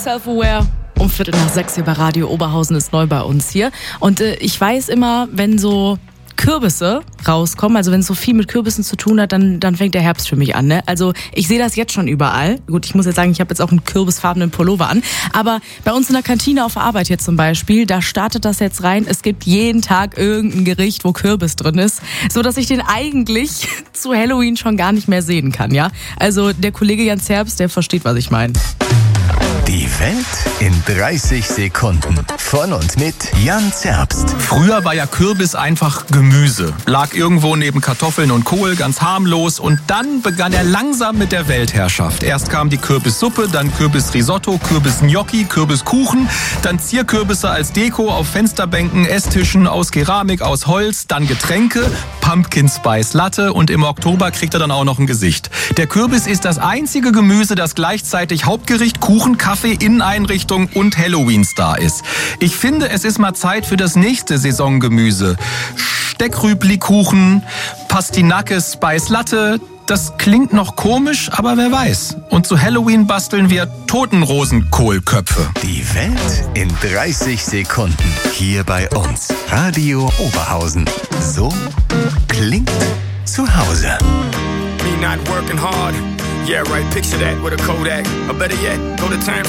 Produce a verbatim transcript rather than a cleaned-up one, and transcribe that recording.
Self-aware. Um Viertel nach sechs hier bei Radio Oberhausen ist neu bei uns hier. Und äh, ich weiß immer, wenn so Kürbisse rauskommen, also wenn es so viel mit Kürbissen zu tun hat, dann, dann fängt der Herbst für mich an. Ne? Also ich sehe das jetzt schon überall. Gut, ich muss jetzt sagen, ich habe jetzt auch einen kürbisfarbenen Pullover an. Aber bei uns in der Kantine auf der Arbeit jetzt zum Beispiel, da startet das jetzt rein. Es gibt jeden Tag irgendein Gericht, wo Kürbis drin ist, so dass ich den eigentlich zu Halloween schon gar nicht mehr sehen kann. Ja, also der Kollege Jan Zerbst, der versteht, was ich meine. Die Welt in dreißig Sekunden. Von und mit Jan Zerbst. Früher war ja Kürbis einfach Gemüse. Lag irgendwo neben Kartoffeln und Kohl, ganz harmlos. Und dann begann er langsam mit der Weltherrschaft. Erst kam die Kürbissuppe, dann Kürbisrisotto, Kürbisgnocchi, Kürbiskuchen, dann Zierkürbisse als Deko auf Fensterbänken, Esstischen aus Keramik, aus Holz, dann Getränke, Pumpkin Spice Latte und im Oktober kriegt er dann auch noch ein Gesicht. Der Kürbis ist das einzige Gemüse, das gleichzeitig Hauptgericht, Kuchen, Kaffee, Inneneinrichtung und Halloween-Star ist. Ich finde, es ist mal Zeit für das nächste Saisongemüse. Steckrübli-Kuchen, Pastinake Spice Latte. Das klingt noch komisch, aber wer weiß. Und zu Halloween basteln wir Totenrosenkohlköpfe. Die Welt in dreißig Sekunden. Hier bei uns. Radio Oberhausen. So klingt zu Hause. Me not working hard. Yeah, right, picture that with a Kodak. Or better yet, go to time